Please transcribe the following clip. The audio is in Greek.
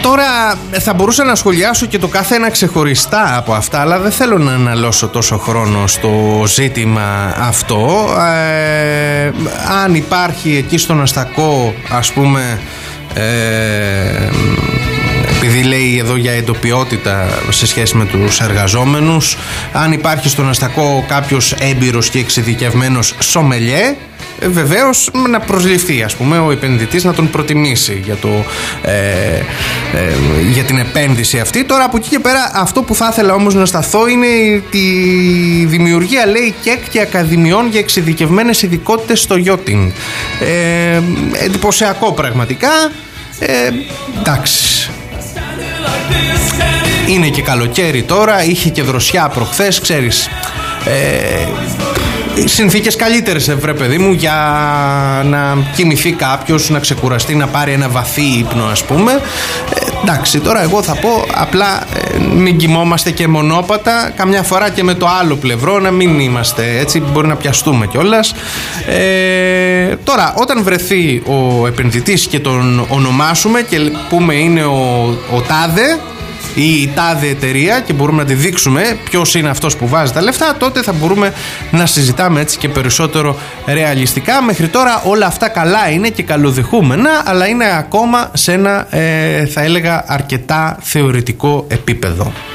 Τώρα θα μπορούσα να σχολιάσω και το κάθε ένα ξεχωριστά από αυτά, αλλά δεν θέλω να αναλώσω τόσο χρόνο στο ζήτημα αυτό. Αν υπάρχει εκεί στον Αστακό, ας πούμε, επειδή λέει εδώ για εντοπιότητα σε σχέση με τους εργαζόμενους, αν υπάρχει στον Αστακό κάποιος έμπειρος και εξειδικευμένος σομελιέ, βεβαίως να προσληφθεί, ας πούμε, ο επενδυτής, να τον προτιμήσει για την επένδυση αυτή. Τώρα από εκεί και πέρα, αυτό που θα ήθελα όμως να σταθώ είναι τη δημιουργία, λέει, ΚΕΚ και ακαδημιών για εξειδικευμένες ειδικότητες στο yachting. Εντυπωσιακό πραγματικά. Εντάξει, είναι και καλοκαίρι τώρα, είχε και δροσιά προχθές, ξέρεις, συνθήκες καλύτερες, βρε παιδί μου, για να κοιμηθεί κάποιος, να ξεκουραστεί, να πάρει ένα βαθύ ύπνο, ας πούμε. Εντάξει, τώρα εγώ θα πω απλά μην κοιμόμαστε και μονόπατα, καμιά φορά και με το άλλο πλευρό, να μην είμαστε έτσι, μπορεί να πιαστούμε κιόλας. Τώρα, όταν βρεθεί ο επενδυτής και τον ονομάσουμε και πούμε είναι ο τάδε ή η τάδε εταιρεία και μπορούμε να τη δείξουμε ποιος είναι αυτός που βάζει τα λεφτά, τότε θα μπορούμε να συζητάμε έτσι και περισσότερο ρεαλιστικά. Μέχρι τώρα όλα αυτά καλά είναι και καλοδεχούμενα, αλλά είναι ακόμα σε ένα θα έλεγα αρκετά θεωρητικό επίπεδο.